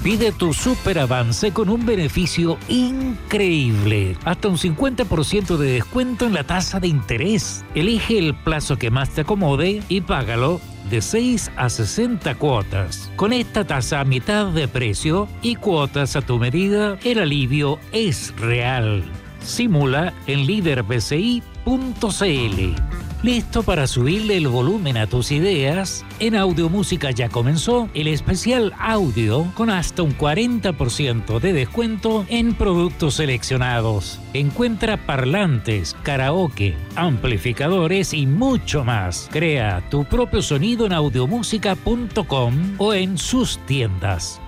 Pide tu super avance con un beneficio increíble. Hasta un 50% de descuento en la tasa de interés. Elige el plazo que más te acomode y págalo de 6 a 60 cuotas. Con esta tasa a mitad de precio y cuotas a tu medida, el alivio es real. Simula en liderbci.cl. ¿Listo para subirle el volumen a tus ideas? En Audiomúsica ya comenzó el especial audio con hasta un 40% de descuento en productos seleccionados. Encuentra parlantes, karaoke, amplificadores y mucho más. Crea tu propio sonido en audiomúsica.com o en sus tiendas.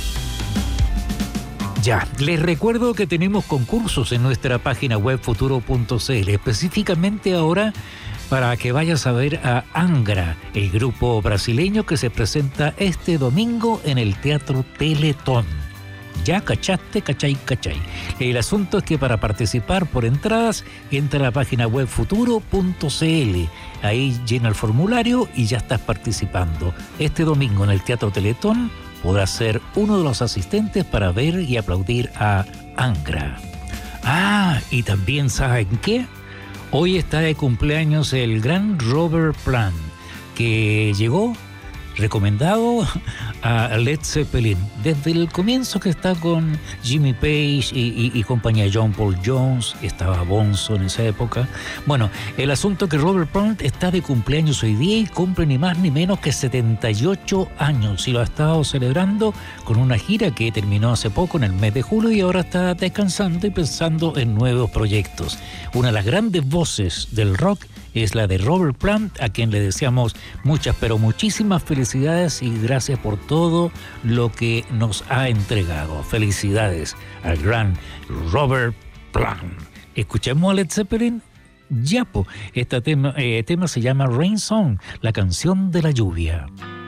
Ya, les recuerdo que tenemos concursos en nuestra página web futuro.cl, específicamente ahora para que vayas a ver a Angra, el grupo brasileño que se presenta este domingo en el Teatro Teletón. Ya cachaste, cachai. El asunto es que para participar por entradas, entra a la página web futuro.cl. Ahí llena el formulario y ya estás participando. Este domingo en el Teatro Teletón podrás ser uno de los asistentes para ver y aplaudir a Angra. Ah, y también ¿saben qué? Hoy está de cumpleaños el gran Robert Plant, que llegó recomendado a Led Zeppelin desde el comienzo, que está con Jimmy Page y compañía. John Paul Jones, estaba Bonzo en esa época. Bueno, el asunto es que Robert Plant está de cumpleaños hoy día y cumple ni más ni menos que 78 años y lo ha estado celebrando con una gira que terminó hace poco en el mes de julio y ahora está descansando y pensando en nuevos proyectos. Una de las grandes voces del rock es la de Robert Plant, a quien le deseamos muchas, pero muchísimas felicidades y gracias por todo lo que nos ha entregado. Felicidades al gran Robert Plant. ¿Escuchemos a Led Zeppelin? Ya, este tema se llama Rain Song, la canción de la lluvia.